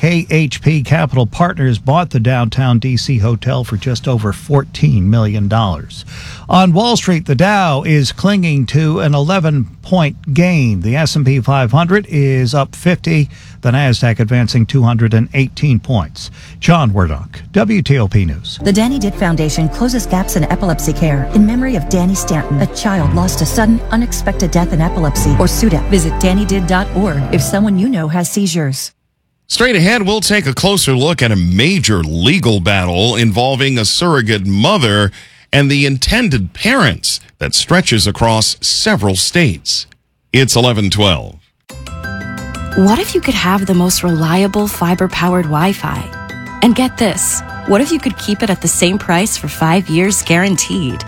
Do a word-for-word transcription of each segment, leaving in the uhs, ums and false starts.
K H P Capital Partners bought the downtown D C hotel for just over fourteen million dollars. On Wall Street, the Dow is clinging to an eleven-point gain. The S and P five hundred is up fifty, the Nasdaq advancing two hundred eighteen points. John Werdock, W T O P News. The Danny Ditt Foundation closes gaps in epilepsy care in memory of Danny Stanton, a child lost to sudden, unexpected death in epilepsy, or S U D E P. Visit danny did dot org if someone you know has seizures. Straight ahead, we'll take a closer look at a major legal battle involving a surrogate mother and the intended parents that stretches across several states. It's eleven twelve. What if you could have the most reliable fiber-powered Wi-Fi? And get this, what if you could keep it at the same price for five years guaranteed?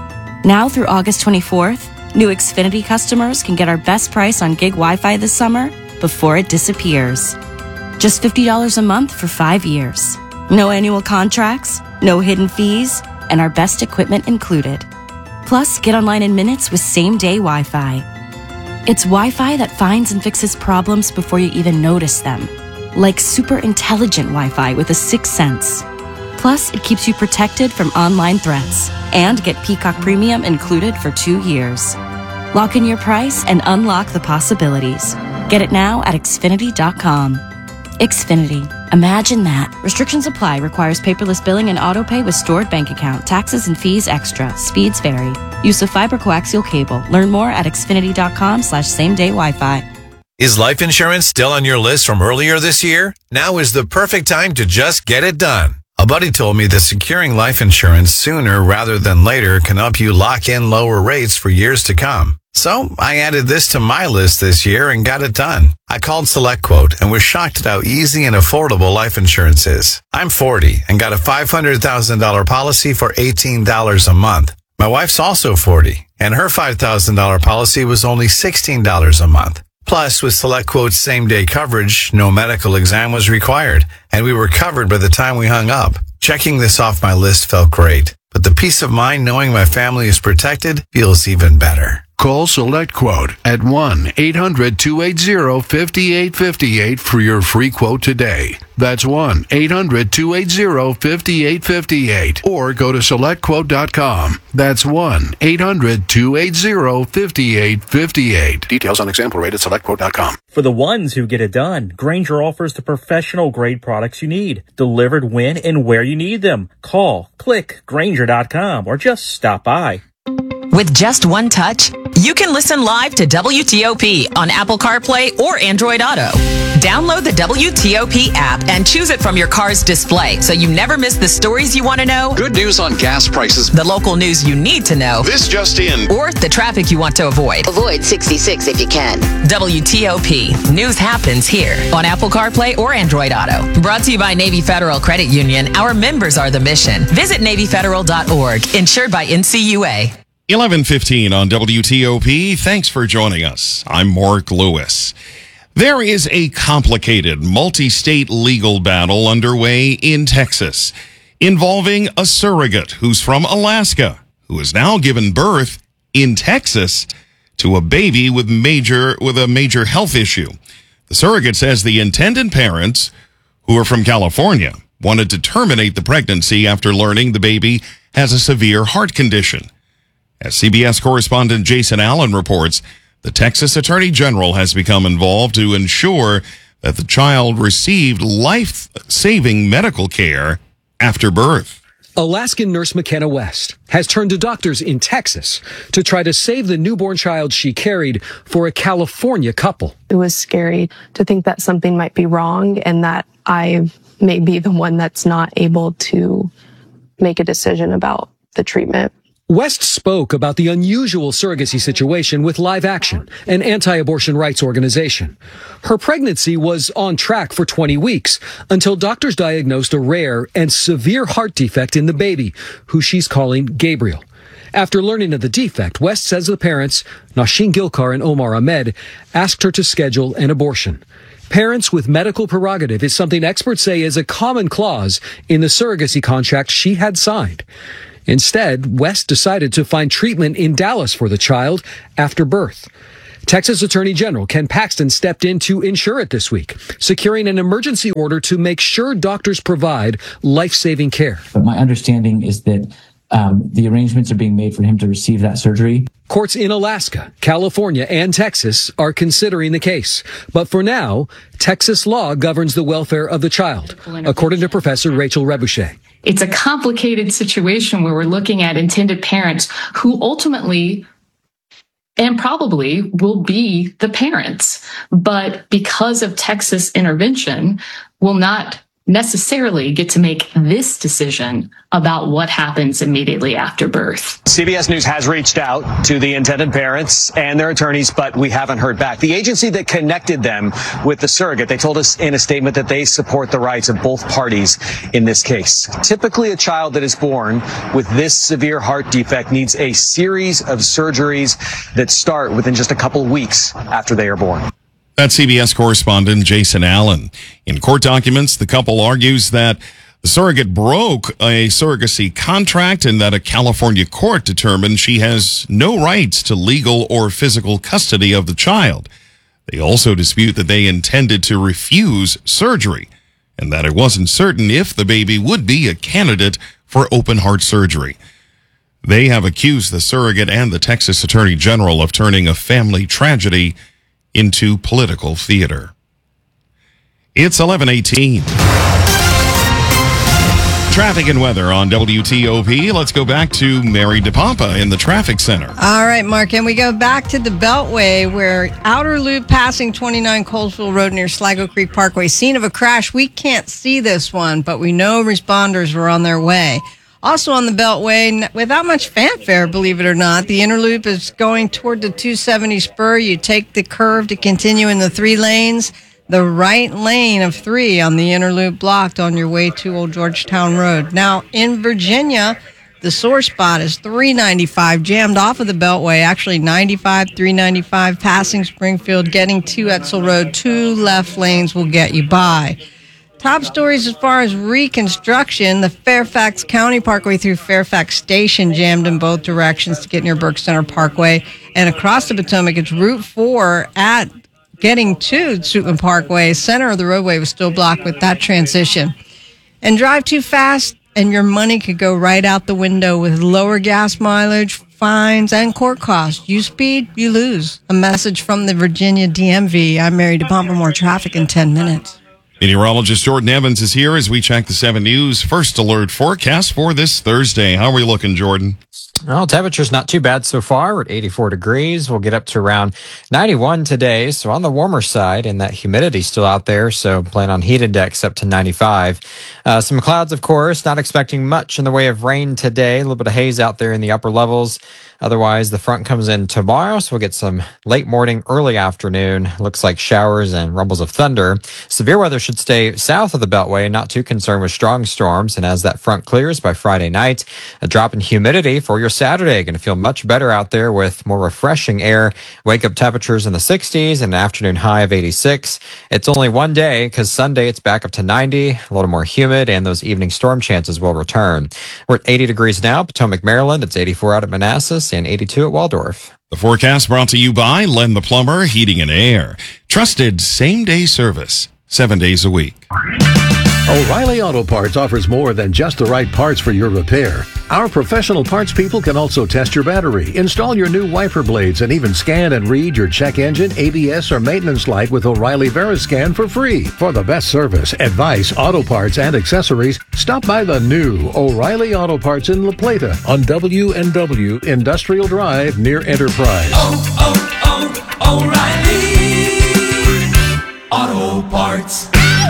Now through August twenty-fourth, new Xfinity customers can get our best price on gig Wi-Fi this summer before it disappears. Just fifty dollars a month for five years. No annual contracts, no hidden fees, and our best equipment included. Plus, get online in minutes with same-day Wi-Fi. It's Wi-Fi that finds and fixes problems before you even notice them. Like super intelligent Wi-Fi with a sixth sense. Plus, it keeps you protected from online threats. And get Peacock Premium included for two years. Lock in your price and unlock the possibilities. Get it now at Xfinity dot com. Xfinity. Imagine that. Restrictions apply. Requires paperless billing and autopay with stored bank account. Taxes and fees extra. Speeds vary. Use of fiber coaxial cable. Learn more at Xfinity dot com slash same day Wi-Fi. Is life insurance still on your list from earlier this year? Now is the perfect time to just get it done. A buddy told me that securing life insurance sooner rather than later can help you lock in lower rates for years to come. So I added this to my list this year and got it done. I called SelectQuote and was shocked at how easy and affordable life insurance is. I'm forty and got a five hundred thousand dollars policy for eighteen dollars a month. My wife's also forty and her five thousand dollars policy was only sixteen dollars a month. Plus, with SelectQuote's same-day coverage, no medical exam was required, and we were covered by the time we hung up. Checking this off my list felt great, but the peace of mind knowing my family is protected feels even better. Call SelectQuote at one eight hundred two eight zero five eight five eight for your free quote today. That's one eight hundred two eight zero five eight five eight. Or go to select quote dot com. That's one eight hundred two eight zero five eight five eight. Details on example rate at select quote dot com. For the ones who get it done, Grainger offers the professional-grade products you need, delivered when and where you need them. Call, click, Grainger dot com, or just stop by. With just one touch, you can listen live to W T O P on Apple CarPlay or Android Auto. Download the W T O P app and choose it from your car's display so you never miss the stories you want to know, good news on gas prices, the local news you need to know, this just in, or the traffic you want to avoid. Avoid sixty-six if you can. W T O P. News happens here on Apple CarPlay or Android Auto. Brought to you by Navy Federal Credit Union. Our members are the mission. Visit navy federal dot org. Insured by N C U A. eleven fifteen on W T O P. Thanks for joining us. I'm Mark Lewis. There is a complicated multi-state legal battle underway in Texas involving a surrogate who's from Alaska who has now given birth in Texas to a baby with major with a major health issue. The surrogate says the intended parents, who are from California, wanted to terminate the pregnancy after learning the baby has a severe heart condition. As C B S correspondent Jason Allen reports, the Texas Attorney General has become involved to ensure that the child received life-saving medical care after birth. Alaskan nurse McKenna West has turned to doctors in Texas to try to save the newborn child she carried for a California couple. It was scary to think that something might be wrong and that I may be the one that's not able to make a decision about the treatment. West spoke about the unusual surrogacy situation with Live Action, an anti-abortion rights organization. Her pregnancy was on track for twenty weeks until doctors diagnosed a rare and severe heart defect in the baby, who she's calling Gabriel. After learning of the defect, West says the parents, Nasheen Gilkar and Omar Ahmed, asked her to schedule an abortion. Parents with medical prerogative is something experts say is a common clause in the surrogacy contract she had signed. Instead, West decided to find treatment in Dallas for the child after birth. Texas Attorney General Ken Paxton stepped in to ensure it this week, securing an emergency order to make sure doctors provide life-saving care. But my understanding is that um, the arrangements are being made for him to receive that surgery. Courts in Alaska, California, and Texas are considering the case. But for now, Texas law governs the welfare of the child, according to Professor Rachel Reboucher. It's a complicated situation where we're looking at intended parents who ultimately and probably will be the parents, but because of Texas intervention, will not necessarily get to make this decision about what happens immediately after birth. C B S News has reached out to the intended parents and their attorneys, but we haven't heard back. The agency that connected them with the surrogate, they told us in a statement that they support the rights of both parties in this case. Typically, a child that is born with this severe heart defect needs a series of surgeries that start within just a couple of weeks after they are born. That's C B S correspondent Jason Allen. In court documents, the couple argues that the surrogate broke a surrogacy contract and that a California court determined she has no rights to legal or physical custody of the child. They also dispute that they intended to refuse surgery and that it wasn't certain if the baby would be a candidate for open heart surgery. They have accused the surrogate and the Texas Attorney General of turning a family tragedy into political theater. It's eleven eighteen. Traffic and weather on W T O P. Let's go back to Mary DePompa in the traffic center. All right, Mark, and we go back to the Beltway where outer loop passing twenty-nine Colesville Road near Sligo Creek Parkway. Scene of a crash. We can't see this one, but we know responders were on their way. Also on the Beltway, without much fanfare, believe it or not, the inner loop is going toward the two seventy spur. You take the curve to continue in the three lanes. The right lane of three on the inner loop blocked on your way to Old Georgetown Road. Now, in Virginia, the sore spot is three ninety-five, jammed off of the Beltway. Actually, ninety-five, three ninety-five, passing Springfield, getting to Etzel Road. Two left lanes will get you by. Top stories as far as reconstruction, the Fairfax County Parkway through Fairfax Station jammed in both directions to get near Burke Center Parkway. And across the Potomac, it's Route four at getting to Suitland Parkway. Center of the roadway was still blocked with that transition. And drive too fast, and your money could go right out the window with lower gas mileage, fines, and court costs. You speed, you lose. A message from the Virginia D M V. I'm Mary DePompa. More traffic in ten minutes. Meteorologist Jordan Evans is here as we check the seven News First Alert forecast for this Thursday. How are we looking, Jordan? Well, temperature's not too bad so far. We're at eighty-four degrees. We'll get up to around ninety-one today, so on the warmer side, and that humidity's still out there, so plan on heated decks up to ninety-five. Uh, some clouds, of course, not expecting much in the way of rain today. A little bit of haze out there in the upper levels. Otherwise, the front comes in tomorrow, so we'll get some late morning, early afternoon. Looks like showers and rumbles of thunder. Severe weather should stay south of the Beltway, not too concerned with strong storms. And as that front clears by Friday night, a drop in humidity for your Saturday. Going to feel much better out there with more refreshing air. Wake up temperatures in the sixties and an afternoon high of eighty-six. It's only one day because Sunday it's back up to ninety, a little more humid, and those evening storm chances will return. We're at eighty degrees now, Potomac, Maryland. It's eighty-four out at Manassas and eighty-two at Waldorf. The forecast brought to you by Len the Plumber Heating and Air. Trusted same-day service, seven days a week. O'Reilly Auto Parts offers more than just the right parts for your repair. Our professional parts people can also test your battery, install your new wiper blades, and even scan and read your check engine, A B S, or maintenance light with O'Reilly Veriscan for free. For the best service, advice, auto parts, and accessories, stop by the new O'Reilly Auto Parts in La Plata on W and W Industrial Drive near Enterprise. Oh, oh, oh, O'Reilly Auto Parts.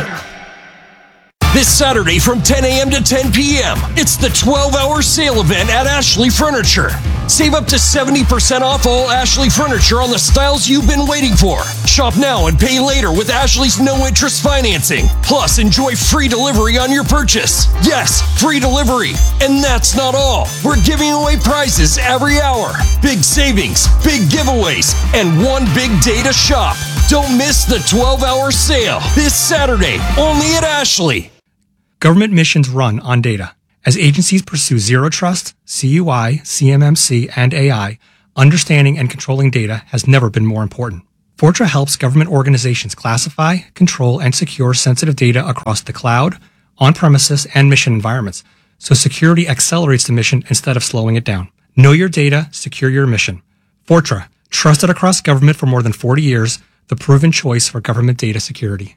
This Saturday from ten a.m. to ten p.m., it's the twelve-hour sale event at Ashley Furniture. Save up to seventy percent off all Ashley Furniture on the styles you've been waiting for. Shop now and pay later with Ashley's no-interest financing. Plus, enjoy free delivery on your purchase. Yes, free delivery. And that's not all. We're giving away prizes every hour. Big savings, big giveaways, and one big day to shop. Don't miss the twelve-hour sale this Saturday, only at Ashley. Government missions run on data. As agencies pursue zero trust, C U I, C M M C, and A I, Understanding and controlling data has never been more important. Fortra helps government organizations classify, control, and secure sensitive data across the cloud, on-premises, and mission environments, so security accelerates the mission instead of slowing it down. Know your data, secure your mission. Fortra, trusted across government for more than forty years, the proven choice for government data security.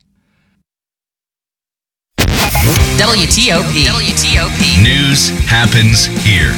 W T O P. W T O P. News happens here.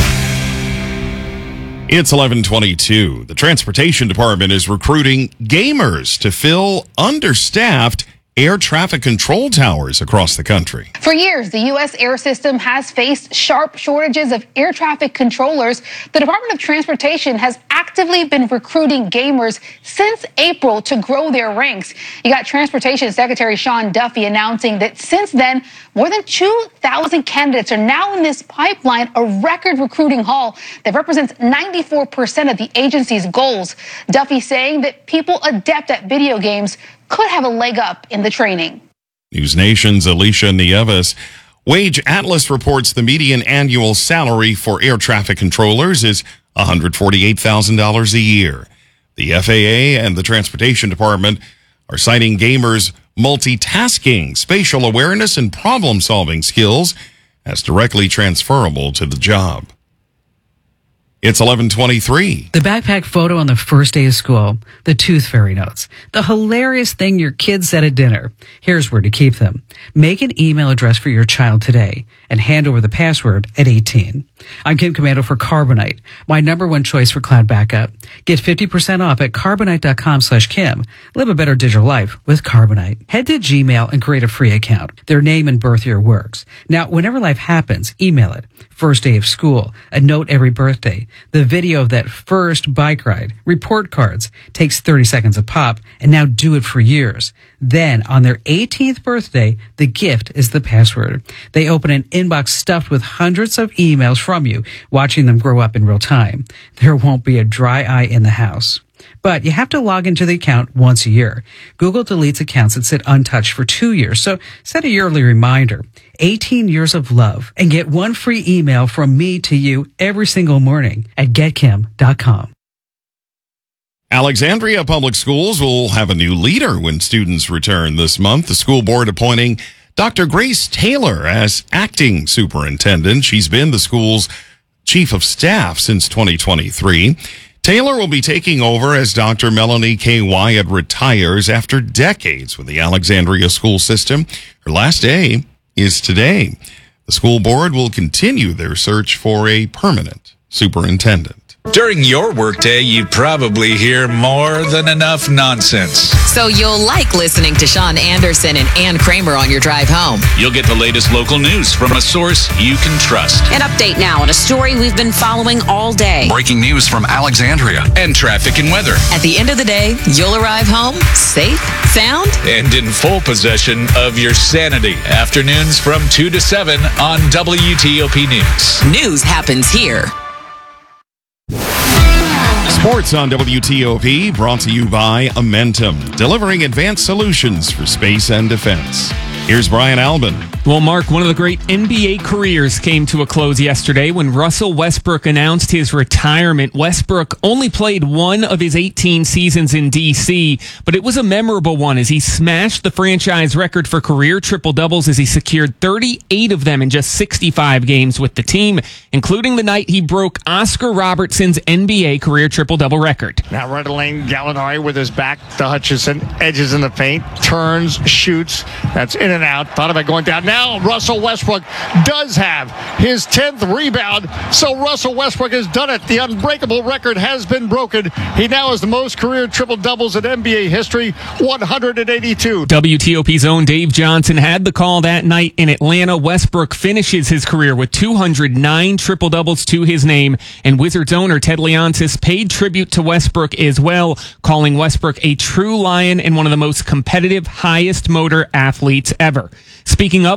It's eleven twenty-two. The Transportation Department is recruiting gamers to fill understaffed air traffic control towers across the country. For years, the U S air system has faced sharp shortages of air traffic controllers. The Department of Transportation has actively been recruiting gamers since April to grow their ranks. You got Transportation Secretary Sean Duffy announcing that since then, more than two thousand candidates are now in this pipeline, a record recruiting haul that represents ninety-four percent of the agency's goals. Duffy saying that people adept at video games could have a leg up in the training. News Nation's Alicia Nieves. Wage Atlas reports the median annual salary for air traffic controllers is one hundred forty-eight thousand dollars a year. The F A A and the Transportation Department are citing gamers' multitasking, spatial awareness, and problem-solving skills as directly transferable to the job. It's eleven twenty-three. The backpack photo on the first day of school, the tooth fairy notes, the hilarious thing your kids said at dinner. Here's where to keep them. Make an email address for your child today and hand over the password at eighteen. I'm Kim Commando for Carbonite, my number one choice for cloud backup. Get fifty percent off at carbonite.com slash Kim. Live a better digital life with Carbonite. Head to Gmail and create a free account. Their name and birth year works. Now, whenever life happens, email it. First day of school, a note every birthday, the video of that first bike ride, report cards, takes thirty seconds a pop, and now do it for years. Then, on their eighteenth birthday, the gift is the password. They open an inbox stuffed with hundreds of emails from you, watching them grow up in real time. There won't be a dry eye in the house. But you have to log into the account once a year. Google deletes accounts that sit untouched for two years, so set a yearly reminder. eighteen years of love, and get one free email from me to you every single morning at get kim dot com. Alexandria Public Schools will have a new leader when students return this month. The school board appointing Doctor Grace Taylor as acting superintendent. She's been the school's chief of staff since twenty twenty-three. Taylor will be taking over as Doctor Melanie K. Wyatt retires after decades with the Alexandria school system. Her last day is today. The school board will continue their search for a permanent superintendent. During your workday, you probably hear more than enough nonsense. So you'll like listening to Sean Anderson and Ann Kramer on your drive home. You'll get the latest local news from a source you can trust. An update now on a story we've been following all day. Breaking news from Alexandria. And traffic and weather. At the end of the day, you'll arrive home safe, sound, and in full possession of your sanity. Afternoons from two to seven on W T O P News. News happens here. Sports on W T O P, brought to you by Amentum, delivering advanced solutions for space and defense. Here's Brian Albin. Well, Mark, one of the great N B A careers came to a close yesterday when Russell Westbrook announced his retirement. Westbrook only played one of his eighteen seasons in D C, but it was a memorable one as he smashed the franchise record for career triple-doubles as he secured thirty-eight of them in just sixty-five games with the team, including the night he broke Oscar Robertson's N B A career triple-double record. Now right lane, Gallinari with his back to Hutchison, edges in the paint, turns, shoots. That's in and out. Thought about going down. Now Russell Westbrook does have his tenth rebound. So Russell Westbrook has done it. The unbreakable record has been broken. He now has the most career triple-doubles in N B A history, one hundred eighty-two. W T O P's own Dave Johnson had the call that night in Atlanta. Westbrook finishes his career with two hundred nine triple-doubles to his name, and Wizards owner Ted Leonsis paid tribute to Westbrook as well, calling Westbrook a true Lion and one of the most competitive, highest motor athletes ever. Speaking of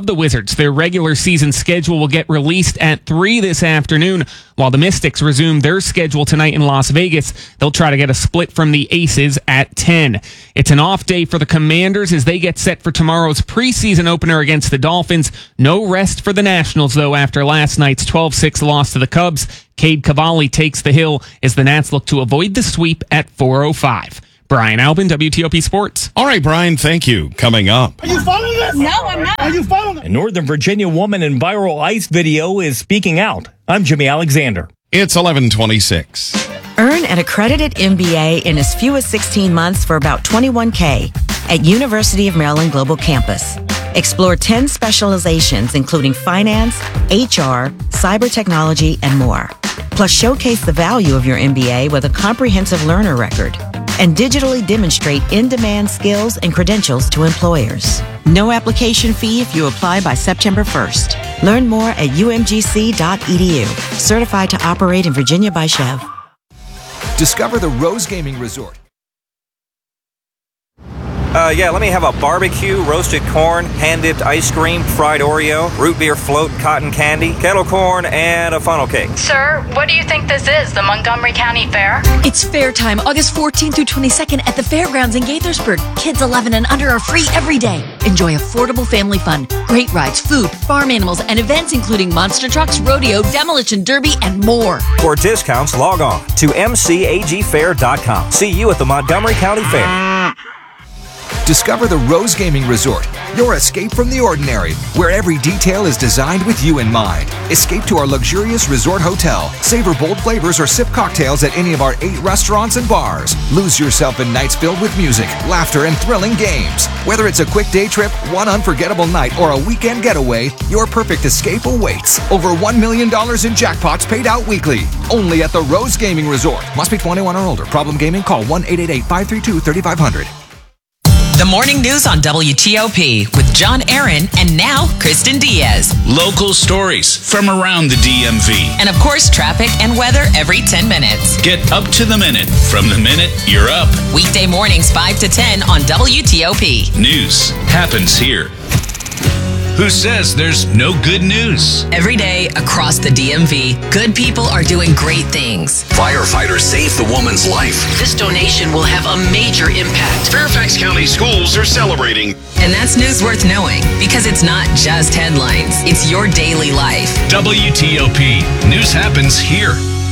of the Wizards. Their regular season schedule will get released at three this afternoon, while the Mystics resume their schedule tonight in Las Vegas. They'll try to get a split from the Aces at ten. It's an off day for the Commanders as they get set for tomorrow's preseason opener against the Dolphins. No rest for the Nationals, though, after last night's twelve six loss to the Cubs. Cade Cavalli takes the hill as the Nats look to avoid the sweep at four oh five. Brian Albin, W T O P Sports. All right, Brian, thank you. Coming up. Are you following this? No, I'm not. Are you following it? A Northern Virginia woman in viral ICE video is speaking out. I'm Jimmy Alexander. It's eleven twenty-six. Earn an accredited M B A in as few as sixteen months for about twenty-one K at University of Maryland Global Campus. Explore ten specializations, including finance, H R, cyber technology, and more. Plus, showcase the value of your M B A with a comprehensive learner record and digitally demonstrate in-demand skills and credentials to employers. No application fee if you apply by September first. Learn more at U M G C dot E D U. Certified to operate in Virginia by Chev. Discover the Rose Gaming Resort. Uh, yeah, let me have a barbecue, roasted corn, hand-dipped ice cream, fried Oreo, root beer float, cotton candy, kettle corn, and a funnel cake. Sir, what do you think this is, the Montgomery County Fair? It's fair time, August fourteenth through twenty-second at the fairgrounds in Gaithersburg. Kids eleven and under are free every day. Enjoy affordable family fun, great rides, food, farm animals, and events including monster trucks, rodeo, demolition derby, and more. For discounts, log on to m c a g fair dot com. See you at the Montgomery County Fair. Discover the Rose Gaming Resort, your escape from the ordinary, where every detail is designed with you in mind. Escape to our luxurious resort hotel. Savor bold flavors or sip cocktails at any of our eight restaurants and bars. Lose yourself in nights filled with music, laughter, and thrilling games. Whether it's a quick day trip, one unforgettable night, or a weekend getaway, your perfect escape awaits. Over one million dollars in jackpots paid out weekly. Only at the Rose Gaming Resort. Must be twenty-one or older. Problem gaming? Call one eight eight eight, five three two, three five zero zero. The morning news on W T O P with John Aaron and now Kristen Diaz. Local stories from around the D M V. And of course, traffic and weather every ten minutes. Get up to the minute from the minute you're up. Weekday mornings five to ten on W T O P. News happens here. Who says there's no good news? Every day across the D M V, good people are doing great things. Firefighters saved the woman's life. This donation will have a major impact. Fairfax County schools are celebrating. And that's news worth knowing because it's not just headlines. It's your daily life. W T O P. News happens here.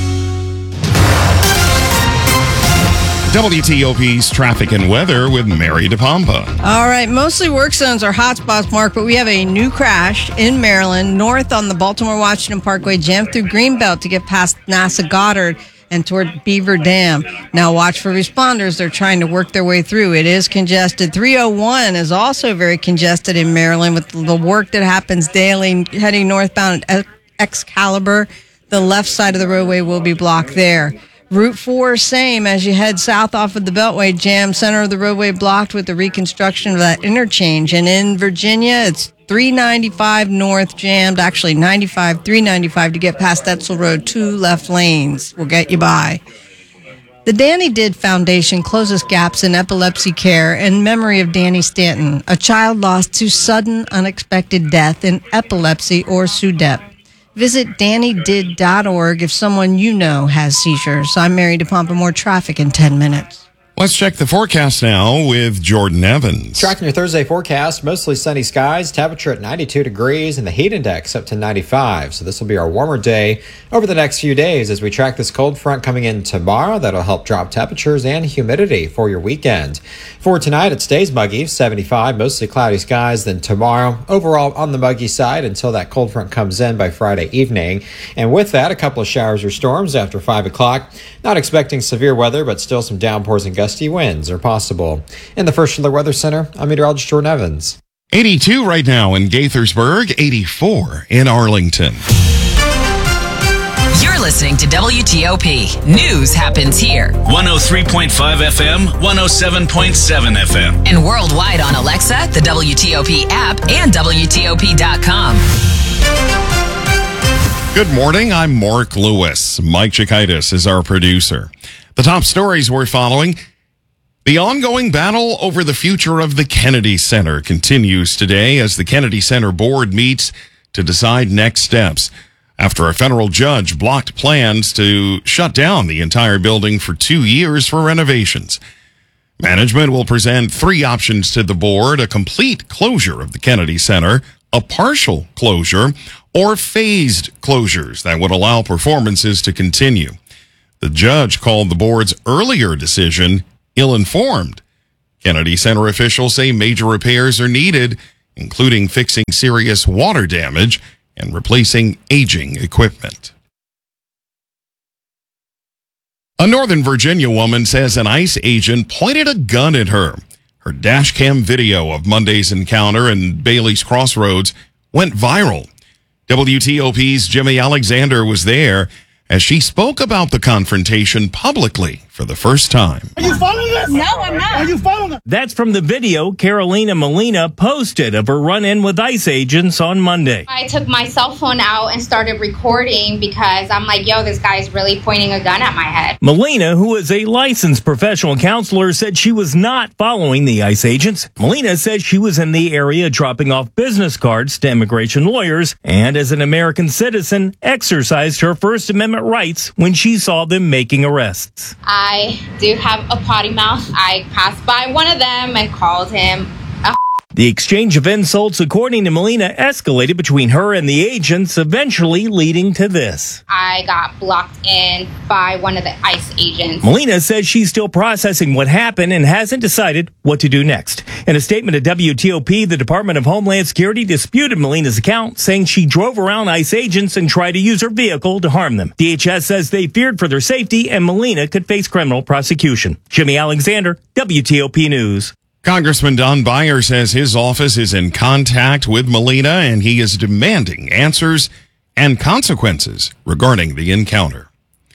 W T O P's traffic and weather with Mary DePompa. All right, mostly work zones are hotspots, Mark, but we have a new crash in Maryland, north on the Baltimore-Washington Parkway, jammed through Greenbelt to get past NASA Goddard and toward Beaver Dam. Now watch for responders. They're trying to work their way through. It is congested. three oh one is also very congested in Maryland with the work that happens daily heading northbound at Excalibur. The left side of the roadway will be blocked there. Route four, same as you head south off of the Beltway, jam, center of the roadway blocked with the reconstruction of that interchange. And in Virginia, it's three ninety-five north jammed, actually ninety-five, three ninety-five to get past Etzel Road, two left lanes will get you by. The Danny Did Foundation closes gaps in epilepsy care in memory of Danny Stanton, a child lost to sudden, unexpected death in epilepsy or S U D E P. Visit danny did dot org if someone you know has seizures. I'm Mary DePompa. More traffic in ten minutes. Let's check the forecast now with Jordan Evans. Tracking your Thursday forecast, mostly sunny skies, temperature at ninety-two degrees, and the heat index up to ninety-five. So this will be our warmer day over the next few days as we track this cold front coming in tomorrow. That'll help drop temperatures and humidity for your weekend. For tonight, it stays muggy, seventy-five, mostly cloudy skies. Then tomorrow, overall on the muggy side until that cold front comes in by Friday evening. And with that, a couple of showers or storms after five o'clock. Not expecting severe weather, but still some downpours and gusty winds are possible. In the First Alert Weather Center, I'm meteorologist Jordan Evans. eighty-two right now in Gaithersburg, eighty-four in Arlington. You're listening to W T O P. News happens here. one oh three point five F M, one oh seven point seven F M. And worldwide on Alexa, the W T O P app, and W T O P dot com. Good morning, I'm Mark Lewis. Mike Chikaitis is our producer. The top stories we're following. The ongoing battle over the future of the Kennedy Center continues today as the Kennedy Center board meets to decide next steps after a federal judge blocked plans to shut down the entire building for two years for renovations. Management will present three options to the board: a complete closure of the Kennedy Center, a partial closure, or phased closures that would allow performances to continue. The judge called the board's earlier decision ill-informed. Kennedy Center officials say major repairs are needed, including fixing serious water damage and replacing aging equipment. A Northern Virginia woman says an ICE agent pointed a gun at her. Her dash cam video of Monday's encounter in Bailey's Crossroads went viral. W T O P's Jimmy Alexander was there as she spoke about the confrontation publicly for the first time. Are you following this? No, I'm not. Are you following it? That's from the video Carolina Molina posted of her run-in with ICE agents on Monday. I took my cell phone out and started recording because I'm like, yo, this guy's really pointing a gun at my head. Molina, who is a licensed professional counselor, said she was not following the ICE agents. Molina says she was in the area dropping off business cards to immigration lawyers and, as an American citizen, exercised her First Amendment rights when she saw them making arrests. I do have a potty mouth. I passed by one of them and called him a The exchange of insults, according to Molina, escalated between her and the agents, eventually leading to this. I got blocked in by one of the ICE agents. Molina says she's still processing what happened and hasn't decided what to do next. In a statement to W T O P, the Department of Homeland Security disputed Molina's account, saying she drove around ICE agents and tried to use her vehicle to harm them. D H S says they feared for their safety and Molina could face criminal prosecution. Jimmy Alexander, W T O P News. Congressman Don Beyer says his office is in contact with Molina and he is demanding answers and consequences regarding the encounter.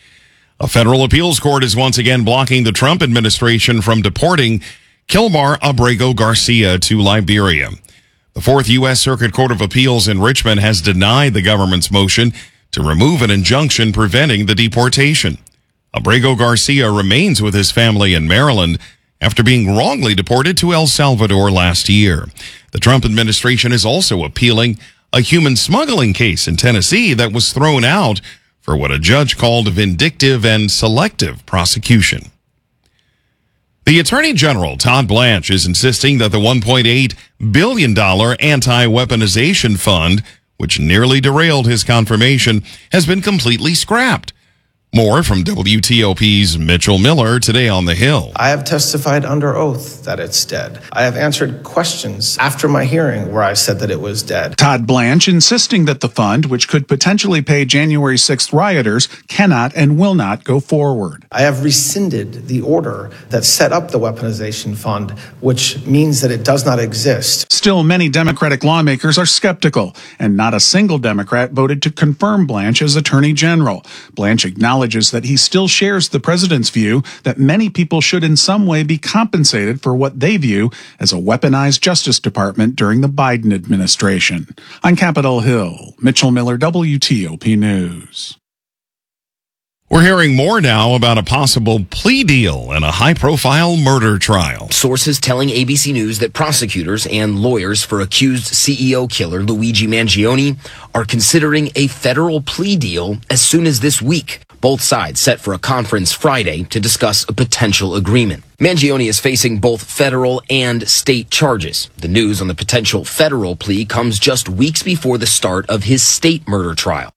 A federal appeals court is once again blocking the Trump administration from deporting Kilmar Abrego Garcia to Liberia. The Fourth U S Circuit Court of Appeals in Richmond has denied the government's motion to remove an injunction preventing the deportation. Abrego Garcia remains with his family in Maryland after being wrongly deported to El Salvador last year. The Trump administration is also appealing a human smuggling case in Tennessee that was thrown out for what a judge called vindictive and selective prosecution. The Attorney General, Todd Blanche, is insisting that the one point eight billion dollars anti-weaponization fund, which nearly derailed his confirmation, has been completely scrapped. More from W T O P's Mitchell Miller today on the Hill. I have testified under oath that it's dead. I have answered questions after my hearing where I said that it was dead. Todd Blanche insisting that the fund, which could potentially pay January sixth rioters, cannot and will not go forward. I have rescinded the order that set up the weaponization fund, which means that it does not exist. Still, many Democratic lawmakers are skeptical, and not a single Democrat voted to confirm Blanche as Attorney General. Blanche acknowledged that he still shares the president's view that many people should in some way be compensated for what they view as a weaponized Justice Department during the Biden administration. On Capitol Hill, Mitchell Miller, W T O P News. We're hearing more now about a possible plea deal in a high-profile murder trial. Sources telling A B C News that prosecutors and lawyers for accused C E O killer Luigi Mangione are considering a federal plea deal as soon as this week. Both sides set for a conference Friday to discuss a potential agreement. Mangione is facing both federal and state charges. The news on the potential federal plea comes just weeks before the start of his state murder trial.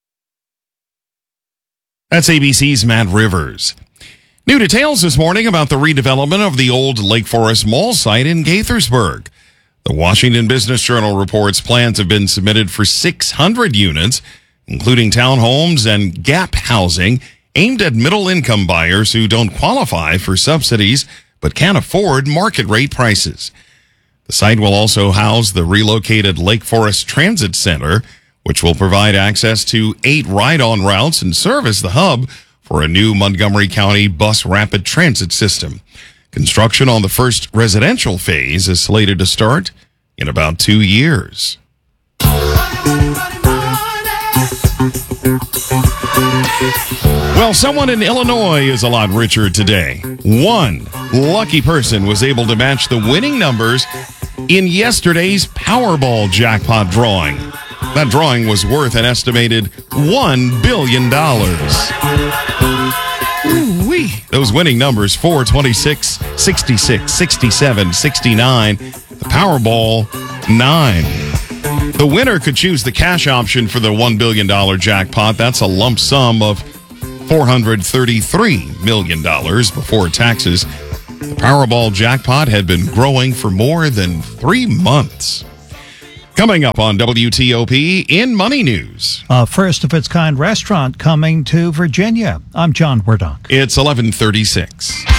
That's A B C's Matt Rivers. New details this morning about the redevelopment of the old Lake Forest Mall site in Gaithersburg. The Washington Business Journal reports plans have been submitted for six hundred units, including townhomes and gap housing aimed at middle-income buyers who don't qualify for subsidies but can't afford market-rate prices. The site will also house the relocated Lake Forest Transit Center, which will provide access to eight ride-on routes and serve as the hub for a new Montgomery County bus rapid transit system. Construction on the first residential phase is slated to start in about two years. Well, someone in Illinois is a lot richer today. One lucky person was able to match the winning numbers in yesterday's Powerball jackpot drawing. That drawing was worth an estimated one billion dollars. Ooh-wee. Those winning numbers, four, twenty-six, sixty-six, sixty-seven, sixty-nine. The Powerball, nine. The winner could choose the cash option for the one billion dollars jackpot. That's a lump sum of four hundred thirty-three million dollars before taxes. The Powerball jackpot had been growing for more than three months. Coming up on W T O P in Money News. A first-of-its-kind restaurant coming to Virginia. I'm John Werdonk. It's eleven thirty-six.